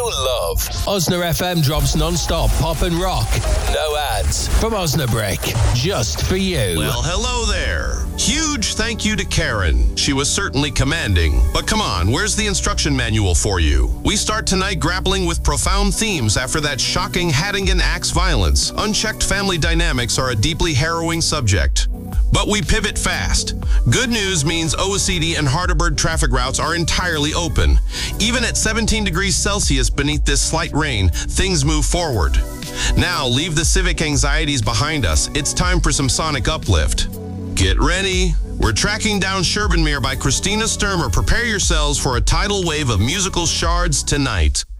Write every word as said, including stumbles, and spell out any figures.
you'll love. Osna F M drops non-stop pop and rock. No ads. From Osnabrick. Just for you. Well, hello there. Huge thank you to Karen. She was certainly commanding. But come on, where's the instruction manual for you? We start tonight grappling with profound themes after that shocking Hattingen axe violence. Unchecked family dynamics are a deeply harrowing subject. But we pivot fast. Good news means O C D and Hardeberg traffic routes are entirely open. Even at seventeen degrees Celsius beneath this slight rain, things move forward. Now, leave the civic anxieties behind us. It's time for some sonic uplift. Get ready. We're tracking down Sherbenmere by Christina Sturmer. Prepare yourselves for a tidal wave of musical shards tonight.